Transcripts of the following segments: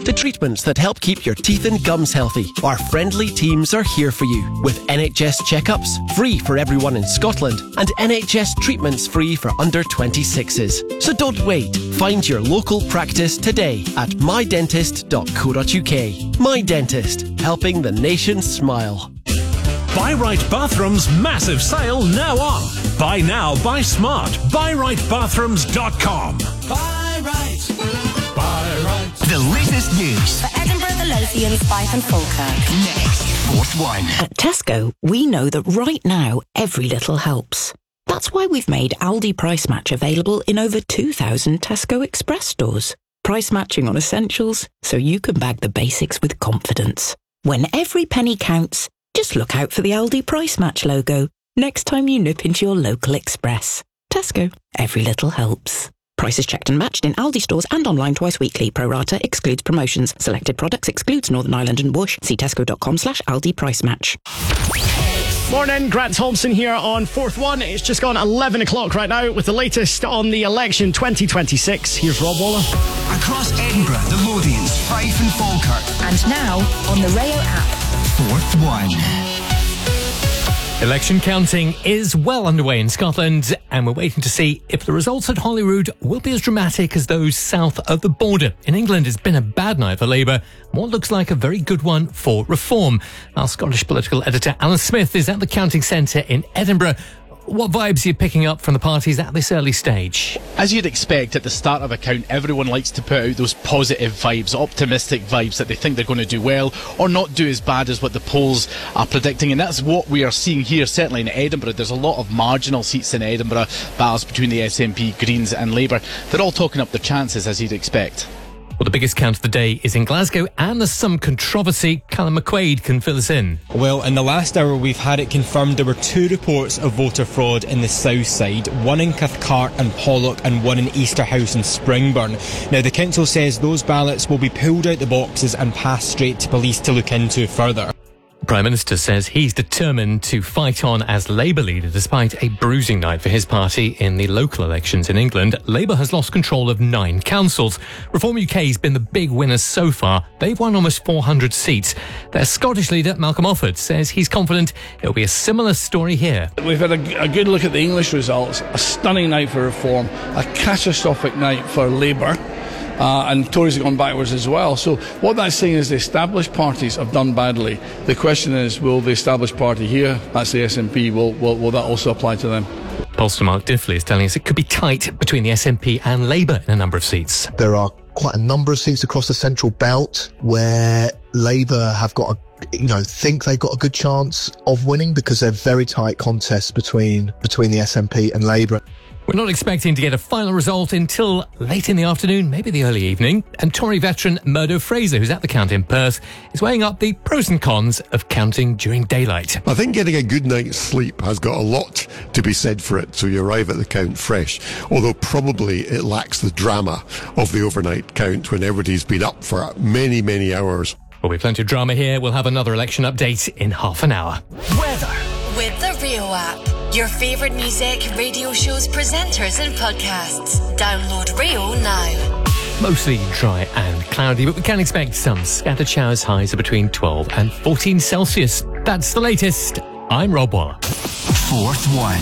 The treatments that help keep your teeth and gums healthy. Our friendly teams are here for you with NHS checkups free for everyone in Scotland and NHS treatments free for under 26s. So don't wait. Find your local practice today at mydentist.co.uk. My Dentist, helping the nation smile. Buy Right Bathrooms massive sale now on. Buy now, buy smart. BuyRightBathrooms.com. Buy right. Buy right. The latest news For Edinburgh, the Lothians, Fife and Falkirk. next. Fourth one. At Tesco, we know that right now, every little helps. That's why we've made Aldi Price Match available in over 2,000 Tesco Express stores. Price matching on essentials, so you can bag the basics with confidence. When every penny counts, just look out for the Aldi Price Match logo next time you nip into your local Express. Tesco, every little helps. Prices checked and matched in Aldi stores and online twice weekly. Pro rata excludes promotions. Selected products excludes Northern Ireland and Bush. See tesco.com/Aldi Price Match. Morning, Grant Thompson here on Fourth One. It's just gone 11 o'clock right now with the latest on the election 2026. Here's Rob Waller. Across Edinburgh, the Lothians, Fife and Falkirk. And now on the Rayo app. Fourth one. Election counting is well underway in Scotland, and we're waiting to see if the results at Holyrood will be as dramatic as those south of the border. In England, it's been a bad night for Labour, what looks like a very good one for Reform. Our Scottish political editor Alan Smith is at the counting centre in Edinburgh. What vibes are you picking up from the parties at this early stage? As you'd expect at the start of a count, everyone likes to put out those positive vibes, optimistic vibes that they think they're going to do well or not do as bad as what the polls are predicting, and that's what we are seeing here, certainly in Edinburgh. There's a lot of marginal seats in Edinburgh, battles between the SNP, Greens and Labour. They're all talking up their chances, as you'd expect. Well, the biggest count of the day is in Glasgow, and there's some controversy. Callum McQuaid can fill us in. Well, in the last hour, we've had it confirmed there were 2 reports of voter fraud in the south side, one in Cathcart and Pollock and one in Easterhouse and Springburn. Now, the council says those ballots will be pulled out the boxes and passed straight to police to look into further. The Prime Minister says he's determined to fight on as Labour leader despite a bruising night for his party in the local elections in England. Labour has lost control of 9 councils. Reform UK has been the big winners so far. They've won almost 400 seats. Their Scottish leader, Malcolm Offord, says he's confident it'll be a similar story here. We've had a good look at the English results. A stunning night for Reform, a catastrophic night for Labour. And Tories have gone backwards as well. So what that's saying is the established parties have done badly. The question is, will the established party here, that's the SNP, will that also apply to them? Pollster Mark Diffley is telling us it could be tight between the SNP and Labour in a number of seats. There are quite a number of seats across the central belt where Labour have got think they've got a good chance of winning because they're very tight contests between the SNP and Labour. We're not expecting to get a final result until late in the afternoon, maybe the early evening. And Tory veteran Murdo Fraser, who's at the count in Perth, is weighing up the pros and cons of counting during daylight. I think getting a good night's sleep has got a lot to be said for it, so you arrive at the count fresh. Although probably it lacks the drama of the overnight count when everybody's been up for many, many hours. There'll be plenty of drama here. We'll have another election update in half an hour. Weather with the Rio app. Your favourite music, radio shows, presenters and podcasts. Download Rio now. Mostly dry and cloudy, but we can expect some scattered showers. Highs are between 12 and 14 Celsius. That's the latest. I'm Rob Waller. Fourth one.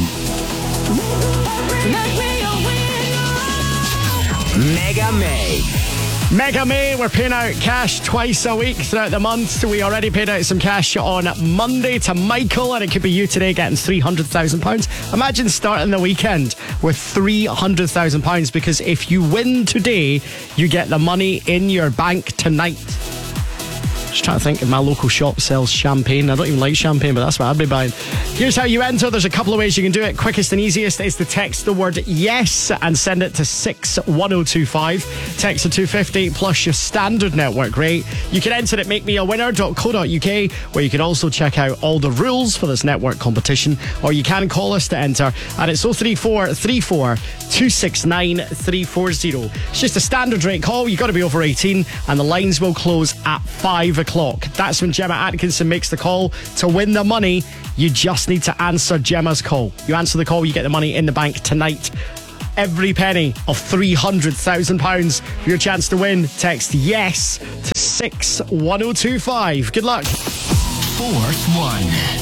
Mega May. Mega May, we're paying out cash twice a week throughout the month. We already paid out some cash on Monday to Michael, and it could be you today getting £300,000. Imagine starting the weekend with £300,000, because if you win today, you get the money in your bank tonight. Just trying to think if my local shop sells champagne. I don't even like champagne, but that's what I'd be buying. Here's how you enter. There's a couple of ways you can do it. Quickest and easiest is to text the word yes and send it to 61025. Text to 250 plus your standard network rate. You can enter at makemeawinner.co.uk, where you can also check out all the rules for this network competition, or you can call us to enter, and it's 03434 269 340. It's just a standard rate call. You've got to be over 18, and the lines will close at 5 o'clock. That's when Gemma Atkinson makes the call to win the money. You just need to answer Gemma's call. You answer the call, you get the money in the bank tonight. Every penny of £300,000 for your chance to win. Text yes to 086 1025. Good luck. Fourth one.